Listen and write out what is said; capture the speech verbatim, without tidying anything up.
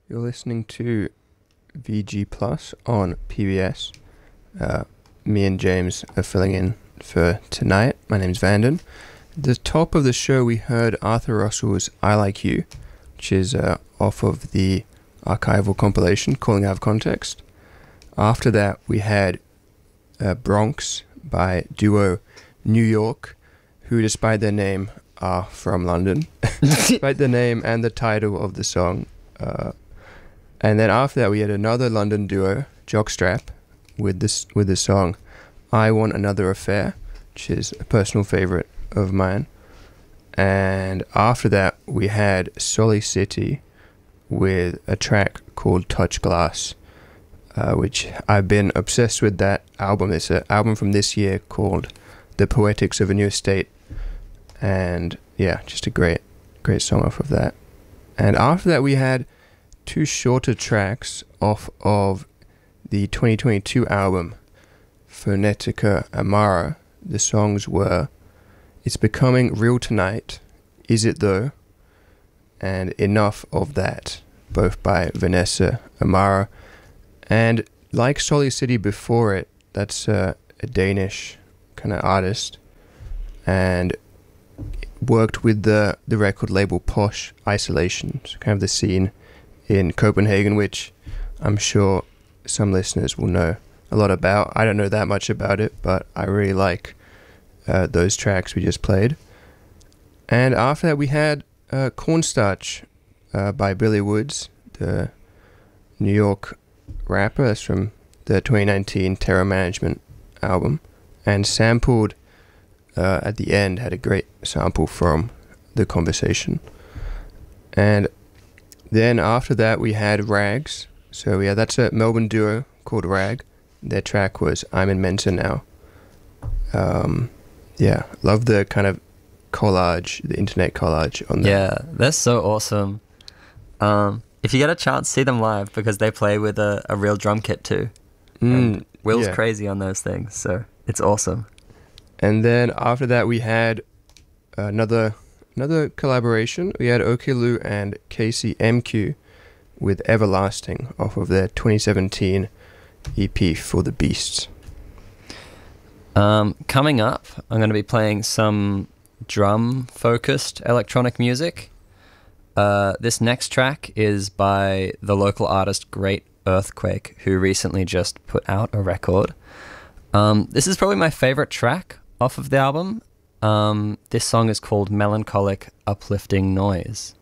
You're listening to V G Plus on P B S. Uh, me and James are filling in for tonight. My name's Vanden. At the top of the show, we heard Arthur Russell's I Like You, which is uh, off of the archival compilation Calling Out of Context. After that, we had uh, Bronx by duo New York, who, despite their name, are from London. Despite the name and the title of the song. Uh, and then after that, we had another London duo, Jockstrap, with this with the song I Want Another Affair, which is a personal favorite of mine. And after that, we had Solly City with a track called Touch Glass, uh, which I've been obsessed with that album. It's an album from this year called The Poetics of a New Estate. And yeah, just a great, great song off of that. And after that, we had two shorter tracks off of the twenty twenty-two album, Phonetica Amara. The songs were It's Becoming Real Tonight, Is It Though, and Enough of That, both by Vanessa Amara. And like Solly City before it, that's uh, a Danish kind of artist, and worked with the, the record label Posh Isolation, so kind of the scene in Copenhagen, which I'm sure some listeners will know a lot about. I don't know that much about it, but I really like uh, those tracks we just played. And after that, we had uh, Cornstarch uh, by Billy Woods, the New York rapper. That's from the twenty nineteen Terror Management album, and sampled uh, at the end, had a great sample from The Conversation. And then after that, we had Rags. So yeah, that's a Melbourne duo called Rag. Their track was I'm in Mensa Now. Um, yeah, love the kind of collage, the internet collage on that. Yeah, they're so awesome. Um, if you get a chance, see them live, because they play with a, a real drum kit too. Mm, and Will's yeah. crazy on those things, so it's awesome. And then after that, we had another another collaboration. We had Okilu and Casey M Q with Everlasting off of their twenty seventeen E P For the Beasts. Um, coming up, I'm going to be playing some drum-focused electronic music. Uh, this next track is by the local artist Great Earthquake, who recently just put out a record. Um, this is probably my favorite track off of the album. Um, this song is called Melancholic Uplifting Noise.